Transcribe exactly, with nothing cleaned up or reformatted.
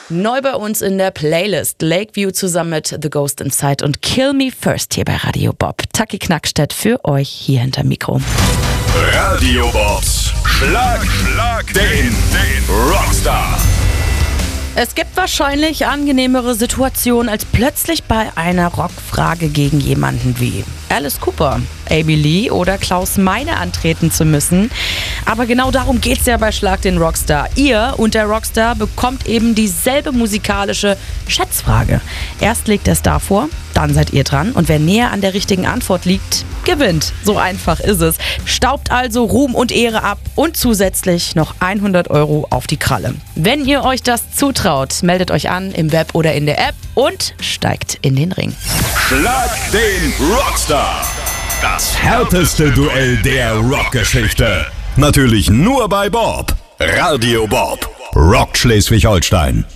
Neu bei uns in der Playlist Lakeview zusammen mit The Ghost Inside und Kill Me First hier bei Radio Bob. Taki Knackstedt für euch hier hinterm Mikro. Radio Bobs Schlag, Schlag den, den Rockstar. Es gibt wahrscheinlich angenehmere Situationen, als plötzlich bei einer Rockfrage gegen jemanden wie Alice Cooper, A B Lee oder Klaus Meine antreten zu müssen. Aber genau darum geht's ja bei Schlag den Rockstar. Ihr und der Rockstar bekommt eben dieselbe musikalische Schätzfrage. Erst legt er es da vor, dann seid ihr dran und wer näher an der richtigen Antwort liegt, gewinnt. So einfach ist es. Staubt also Ruhm und Ehre ab und zusätzlich noch hundert Euro auf die Kralle. Wenn ihr euch das zutraut, meldet euch an im Web oder in der App und steigt in den Ring. Schlag den Rockstar. Das härteste Duell der Rockgeschichte. Natürlich nur bei Bob. Radio Bob. Rockt Schleswig-Holstein.